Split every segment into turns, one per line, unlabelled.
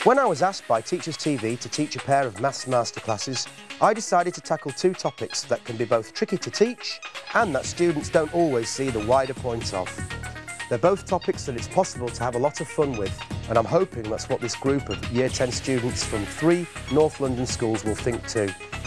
When I was asked by Teachers TV to teach a pair of maths masterclasses, I decided to tackle two topics that can be both tricky to teach and that students don't always see the wider point of. They're both topics that it's possible to have a lot of fun with, and I'm hoping that's what this group of Year 10 students from 3 North London schools will think too.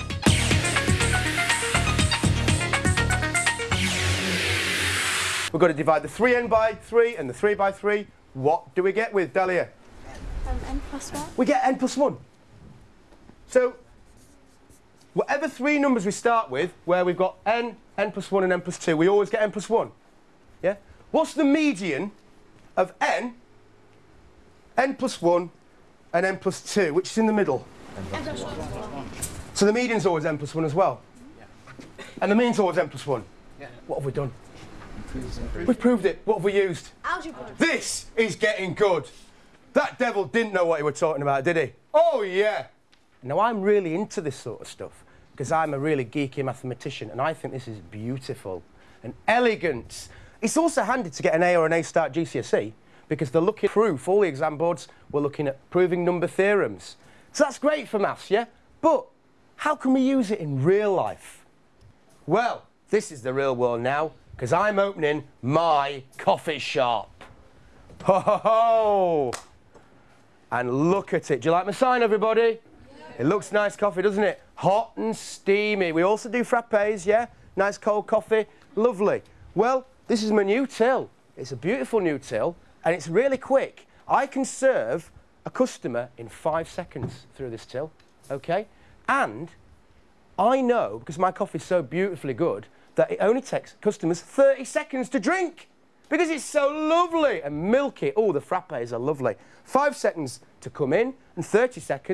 We've got to divide the 3n by 3 and the 3 by 3. What do we get with, Dahlia?
N plus 1.
We get n plus 1. So, whatever 3 numbers we start with, where we've got n plus 1 and n plus 2, we always get n plus 1. Yeah? What's the median of n plus 1 and n plus 2, which is in the middle?
N plus 1.
So the median's always n plus 1 as well?
Yeah.
And the mean's always n plus 1?
Yeah.
What have we done? We've proved it. What have we used?
Algebra.
This is getting good. That devil didn't know what he was talking about, did he? Oh, yeah. Now, I'm really into this sort of stuff because I'm a really geeky mathematician and I think this is beautiful and elegant. It's also handy to get an A or an A star at GCSE because they're looking at proof. All the exam boards were looking at proving number theorems. So that's great for maths, yeah? But how can we use it in real life? Well, this is the real world now because I'm opening my coffee shop. Ho, ho, ho! And look at it. Do you like my sign, everybody? Yeah. It looks nice coffee, doesn't it? Hot and steamy. We also do frappes, yeah? Nice cold coffee. Lovely. Well, this is my new till. It's a beautiful new till, and it's really quick. I can serve a customer in 5 seconds through this till, OK? And I know, because my coffee's so beautifully good, that it only takes customers 30 seconds to drink. Because it's so lovely and milky. Oh, the frappes are lovely. 5 seconds to come in and 30 seconds